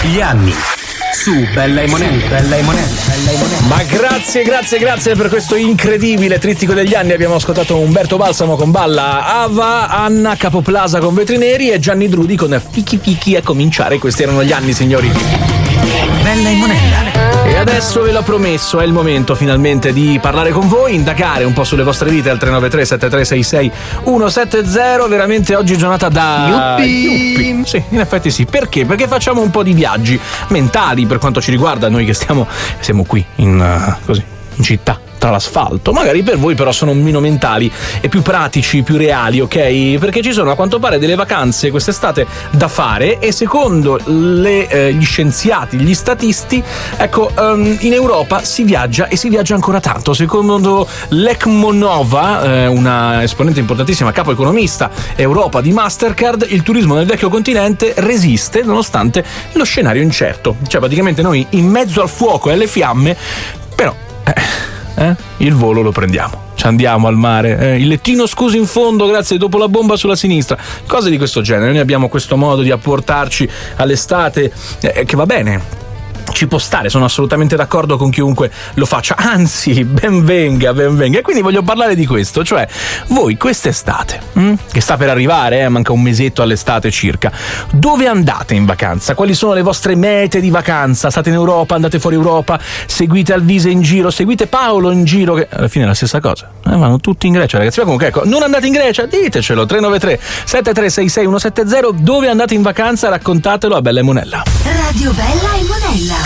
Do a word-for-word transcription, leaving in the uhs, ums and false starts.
Gli anni su Bella e Monella, Bella e Monella, Bella e Monella. Ma grazie, grazie, grazie per questo incredibile trittico degli anni. Abbiamo ascoltato Umberto Balsamo con Balla Ava, Anna Capoplasa con Vetri Neri e Gianni Drudi con Fichi Fichi a cominciare. Questi erano gli anni, signori. Bella e Monella. E adesso ve l'ho promesso, è il momento finalmente di parlare con voi, indagare un po' sulle vostre vite al tre nove tre sette tre sei sei uno sette zero. Veramente oggi giornata da Yuppi. Sì, in effetti sì. Perché? Perché facciamo un po' di viaggi mentali per quanto ci riguarda, noi che stiamo siamo qui in uh, così in città tra l'asfalto. Magari per voi però sono meno mentali e più pratici, più reali, ok? Perché ci sono a quanto pare delle vacanze quest'estate da fare e secondo le, eh, gli scienziati, gli statisti, ecco, um, in Europa si viaggia e si viaggia ancora tanto. Secondo Lekmonova, eh, una esponente importantissima, capo economista Europa di Mastercard, il turismo nel vecchio continente resiste nonostante lo scenario incerto. Cioè praticamente noi in mezzo al fuoco e alle fiamme, però... Eh, Eh? il volo lo prendiamo, ci andiamo al mare, eh? il lettino scusi in fondo, grazie, dopo la bomba sulla sinistra, cose di questo genere. Noi abbiamo questo modo di apportarci all'estate, eh, che va bene, ci può stare, sono assolutamente d'accordo con chiunque lo faccia, anzi ben venga, ben venga. E quindi voglio parlare di questo, cioè voi quest'estate, hm? che sta per arrivare, eh? manca un mesetto all'estate circa, dove andate in vacanza? Quali sono le vostre mete di vacanza? State in Europa, andate fuori Europa, seguite Alvise in giro, seguite Paolo in giro, che alla fine è la stessa cosa, eh? vanno tutti in Grecia, ragazzi. Ma comunque ecco, non andate in Grecia? Ditecelo, tre nove tre sette tre sei sei uno sette zero, dove andate in vacanza? Raccontatelo a Bella e Monella. Radio Bella e Monella.